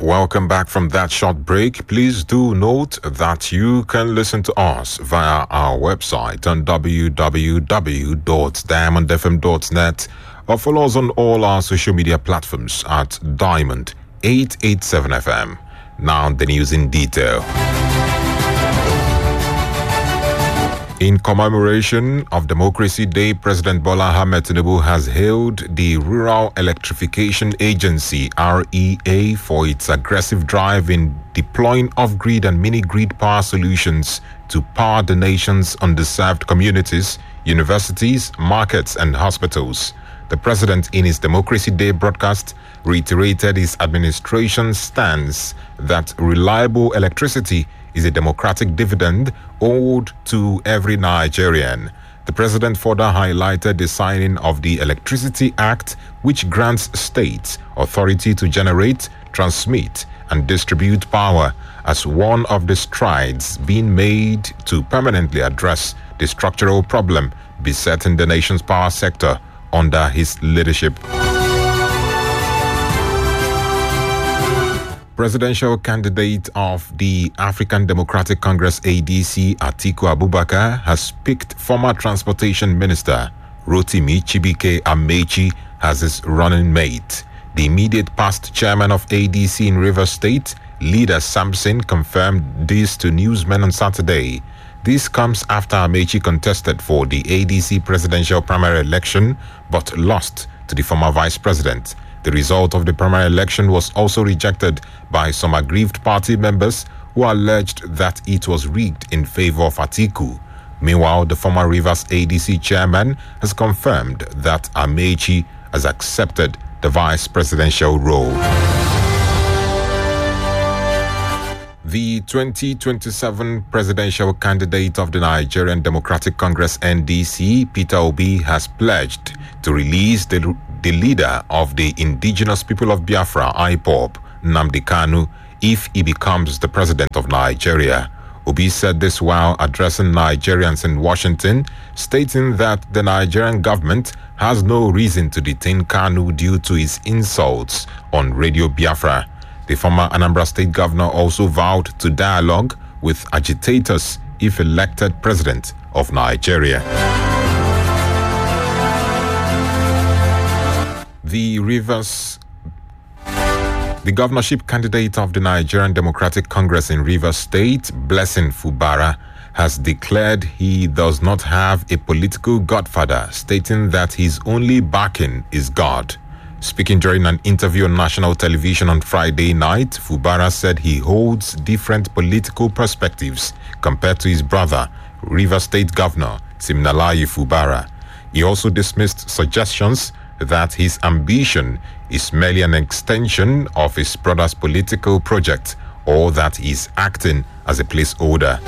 Welcome back from that short break. Please do note that you can listen to us via our website on www.diamondfm.net or follow us on all our social media platforms at Diamond 887 FM. Now the news in detail. In commemoration of Democracy Day, President Bola Ahmed Tinubu has hailed the Rural Electrification Agency (REA) for its aggressive drive in deploying off-grid and mini-grid power solutions to power the nation's underserved communities, universities, markets, and hospitals. The president, in his Democracy Day broadcast, reiterated his administration's stance that reliable electricity is a democratic dividend owed to every Nigerian. The president further highlighted the signing of the Electricity Act, which grants states authority to generate, transmit, and distribute power as one of the strides being made to permanently address the structural problem besetting the nation's power sector under his leadership. Presidential candidate of the African Democratic Congress ADC, Atiku Abubakar, has picked former Transportation Minister Rotimi Chibike Amechi as his running mate. The immediate past chairman of ADC in Rivers State, Leader Samson, confirmed this to newsmen on Saturday. This comes after Amechi contested for the ADC presidential primary election but lost to the former vice president. The result of the primary election was also rejected by some aggrieved party members who alleged that it was rigged in favor of Atiku. Meanwhile, the former Rivers ADC chairman has confirmed that Amechi has accepted the vice presidential role. The 2027 presidential candidate of the Nigerian Democratic Congress (NDC), Peter Obi, has pledged to release the leader of the Indigenous People of Biafra, IPOB, Nnamdi Kanu, if he becomes the president of Nigeria. Obi said this while addressing Nigerians in Washington, stating that the Nigerian government has no reason to detain Kanu due to his insults on Radio Biafra. The former Anambra State governor also vowed to dialogue with agitators if elected president of Nigeria. The governorship candidate of the Nigerian Democratic Congress in Rivers State, Blessing Fubara, has declared he does not have a political godfather, stating that his only backing is God. Speaking during an interview on national television on Friday night, Fubara said he holds different political perspectives compared to his brother, Rivers State Governor Siminalayi Fubara. He also dismissed suggestions that his ambition is merely an extension of his brother's political project or that he's acting as a placeholder.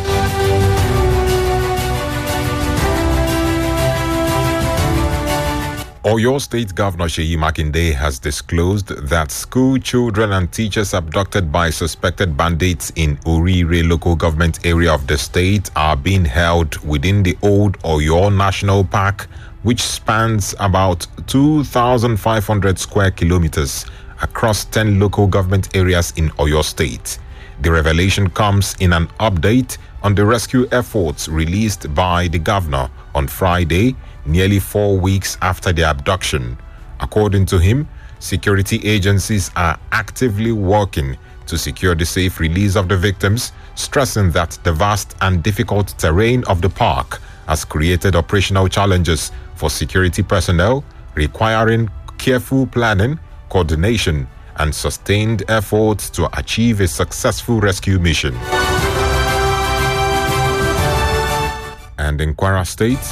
Oyo State Governor Seyi Makinde has disclosed that school children and teachers abducted by suspected bandits in Orire local government area of the state are being held within the Old Oyo National Park, which spans about 2,500 square kilometers across 10 local government areas in Oyo State. The revelation comes in an update on the rescue efforts released by the governor on Friday, nearly 4 weeks after the abduction. According to him, security agencies are actively working to secure the safe release of the victims, stressing that the vast and difficult terrain of the park has created operational challenges for security personnel, requiring careful planning, coordination, and sustained efforts to achieve a successful rescue mission. And in Kwara State,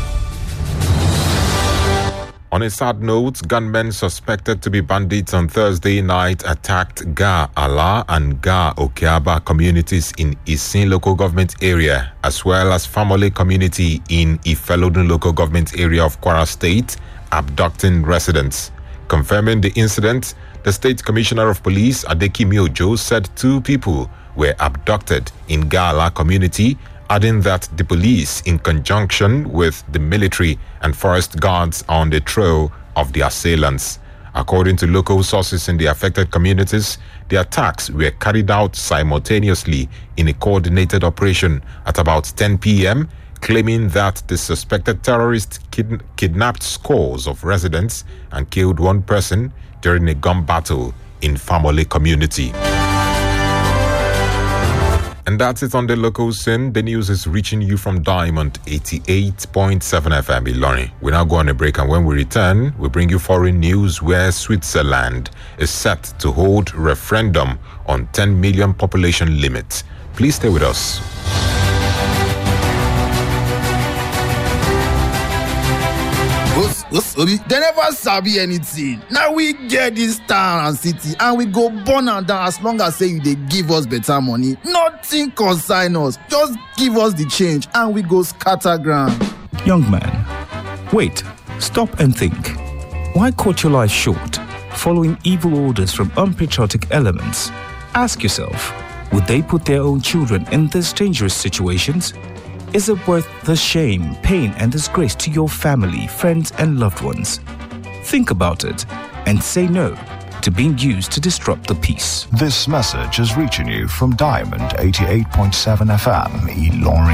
on a sad note, gunmen suspected to be bandits on Thursday night attacked Ga Ala and Ga Okeaba communities in Isin local government area, as well as Famole community in Ifelodun local government area of Kwara State, abducting residents. Confirming the incident, the State Commissioner of Police, Adekimi Ojo, said 2 people were abducted in Ga Ala community, adding that the police, in conjunction with the military and forest guards, are on the trail of the assailants. According to local sources in the affected communities, the attacks were carried out simultaneously in a coordinated operation at about 10 p.m., claiming that the suspected terrorist kidnapped scores of residents and killed one person during a gun battle in Famole community. And that's it on the local scene. The news is reaching you from Diamond 88.7 FM Ilorin. We now go on a break, and when we return, we bring you foreign news where Switzerland is set to hold referendum on 10 million population limit. Please stay with us. They never sabi anything. Now we get this town and city and we go burn and down as long as say you they give us better money. Nothing consign us. Just give us the change and we go scatter ground. Young man, wait, stop and think. Why cut your life short, following evil orders from unpatriotic elements? Ask yourself, would they put their own children in these dangerous situations? Is it worth the shame, pain, and disgrace to your family, friends, and loved ones? Think about it and say no to being used to disrupt the peace. This message is reaching you from Diamond 88.7 FM, Ilorin.